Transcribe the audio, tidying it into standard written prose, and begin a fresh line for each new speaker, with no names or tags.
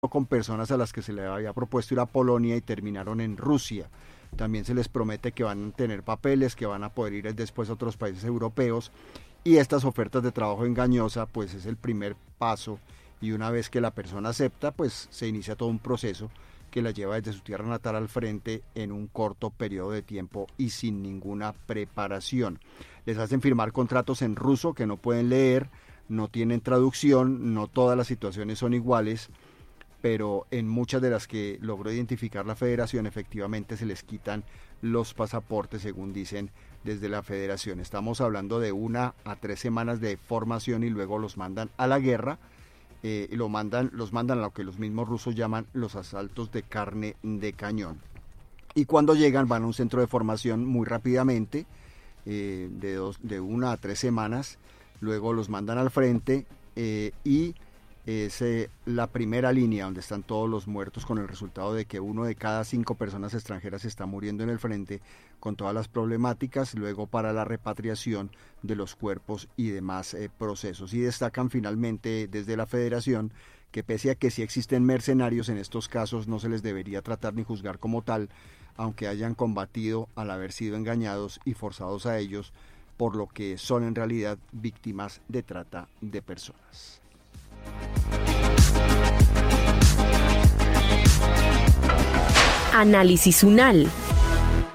con personas a las que se le había propuesto ir a Polonia y terminaron en Rusia. También se les promete que van a tener papeles, que van a poder ir después a otros países europeos, y estas ofertas de trabajo engañosa pues es el primer paso, y una vez que la persona acepta pues se inicia todo un proceso que la lleva desde su tierra natal al frente en un corto periodo de tiempo y sin ninguna preparación. Les hacen firmar contratos en ruso que no pueden leer, no tienen traducción, no todas las situaciones son iguales, pero en muchas de las que logró identificar la federación efectivamente se les quitan los pasaportes, según dicen desde la federación. Estamos hablando de 1 a 3 semanas de formación y luego los mandan a la guerra. Los mandan a lo que los mismos rusos llaman los asaltos de carne de cañón. Y cuando llegan van a un centro de formación muy rápidamente, de 1 a 3 semanas, luego los mandan al frente y es la primera línea donde están todos los muertos, con el resultado de que 1 de cada 5 personas extranjeras está muriendo en el frente, con todas las problemáticas luego para la repatriación de los cuerpos y demás procesos. Y destacan finalmente desde la federación que pese a que sí existen mercenarios, en estos casos no se les debería tratar ni juzgar como tal, aunque hayan combatido al haber sido engañados y forzados a ellos, por lo que son en realidad víctimas de trata de personas.
Análisis UNAL.